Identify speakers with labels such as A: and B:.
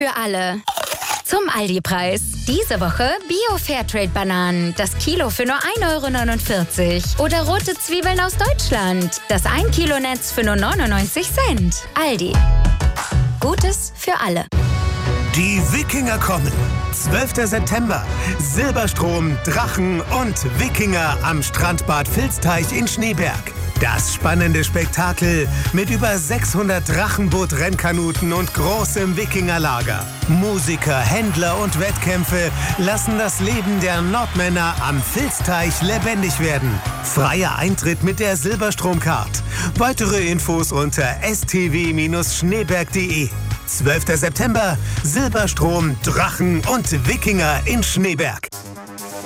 A: Für alle. Zum Aldi-Preis. Diese Woche Bio-Fairtrade-Bananen. Das Kilo für nur 1,49 €. Oder rote Zwiebeln aus Deutschland. Das 1-Kilo-Netz für nur 99 Cent. Aldi. Gutes für alle.
B: Die Wikinger kommen. 12. September. Silberstrom, Drachen und Wikinger am Strandbad Vilsteich in Schneeberg. Das spannende Spektakel mit über 600 Drachenboot-Rennkanuten und großem Wikingerlager. Musiker, Händler und Wettkämpfe lassen das Leben der Nordmänner am Vilsteich lebendig werden. Freier Eintritt mit der Silberstromcard. Weitere Infos unter stw-schneeberg.de. 12. September, Silberstrom, Drachen und Wikinger in Schneeberg.